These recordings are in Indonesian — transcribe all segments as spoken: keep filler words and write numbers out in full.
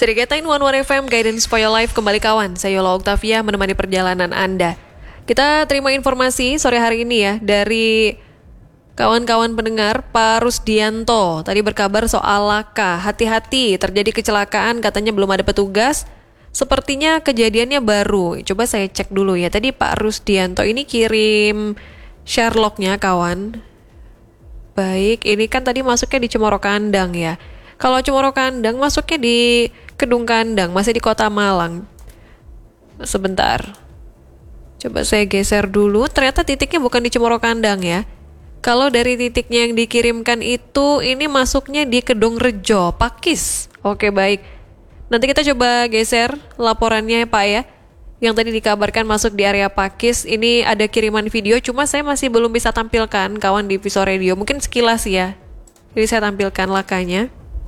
Serigata One One F M, Guidance for Your Life kembali kawan. Saya Yola Octavia menemani perjalanan Anda. Kita terima informasi sore hari ini ya dari kawan-kawan pendengar. Pak Rusdianto tadi berkabar soal laka. Hati-hati, terjadi kecelakaan, katanya belum ada petugas. Sepertinya kejadiannya baru. Coba saya cek dulu ya. Tadi Pak Rusdianto ini kirim Sherlocknya kawan. Baik, ini kan tadi masuknya di Cemoro Kandang ya. Kalau Cemoro Kandang masuknya di Kedung Kandang, masih di Kota Malang. Sebentar. Coba saya geser dulu. Ternyata titiknya bukan di Cemoro Kandang ya. Kalau dari titiknya yang dikirimkan itu, ini masuknya di Kedung Rejo, Pakis. Oke, baik. Nanti kita coba geser laporannya ya Pak ya. Yang tadi dikabarkan masuk di area Pakis. Ini ada kiriman video, cuma saya masih belum bisa tampilkan kawan di Viso Radio. Mungkin sekilas ya. Jadi saya tampilkan lakanya.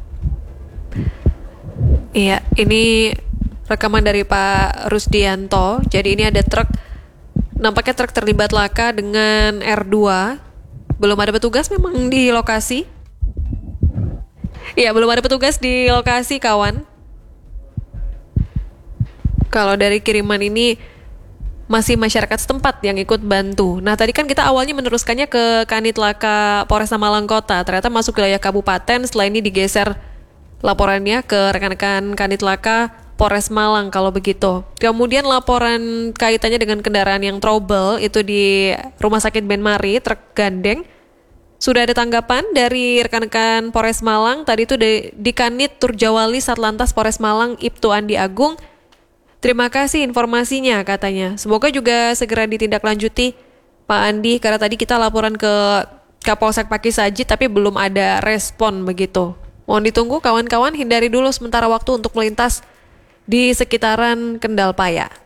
Iya, ini rekaman dari Pak Rusdianto. Jadi ini ada truk, nampaknya truk terlibat laka dengan R dua. Belum ada petugas memang di lokasi. Iya, belum ada petugas di lokasi kawan. Kalau dari kiriman ini masih masyarakat setempat yang ikut bantu. Nah tadi kan kita awalnya meneruskannya ke Kanit Laka Polresta Malang Kota. Ternyata masuk wilayah kabupaten, setelah ini digeser laporannya ke rekan-rekan Kanit Laka Polres Malang kalau begitu. Kemudian laporan kaitannya dengan kendaraan yang trouble itu di Rumah Sakit Ben Mari, truk gandeng. Sudah ada tanggapan dari rekan-rekan Polres Malang. Tadi itu di, di Kanit Turjawali Satlantas Polres Malang Ibtu Andi Agung. Terima kasih informasinya katanya. Semoga juga segera ditindaklanjuti Pak Andi, karena tadi kita laporan ke Kapolsek Pakis Saji tapi belum ada respon begitu. Mohon ditunggu kawan-kawan, hindari dulu sementara waktu untuk melintas di sekitaran Kendal Paya.